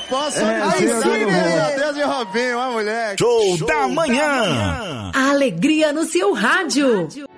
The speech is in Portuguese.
posso. Aí sim, né? Deus e Robinho, moleque. Show da manhã. A alegria no seu rádio.